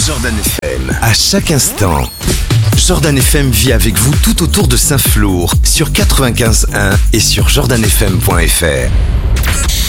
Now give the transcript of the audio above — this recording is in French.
Jordan FM. À chaque instant, Jordan FM vit avec vous tout autour de Saint-Flour sur 95.1 et sur jordanfm.fr.